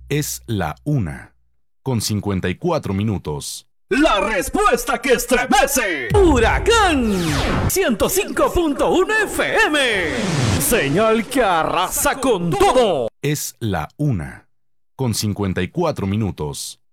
Es la 1:54. La respuesta que estremece. Huracán 105.1 FM. Señal que arrasa con todo. Es la 1:54.